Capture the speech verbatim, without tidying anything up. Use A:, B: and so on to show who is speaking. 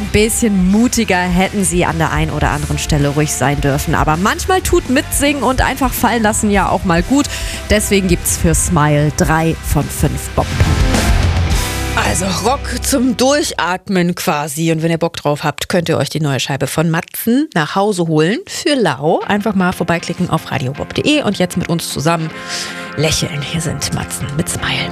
A: bisschen mutiger hätten sie an der einen oder anderen Stelle ruhig sein dürfen. Aber manchmal tut mitsingen und einfach fallen lassen ja auch mal gut. Deswegen gibt's für Smile drei von fünf Bombenpunkten.
B: Also Rock zum Durchatmen quasi. Und wenn ihr Bock drauf habt, könnt ihr euch die neue Scheibe von Matzen nach Hause holen. Für lau. Einfach mal vorbeiklicken auf radiobob punkt de und jetzt mit uns zusammen lächeln. Hier sind Matzen mit Smile.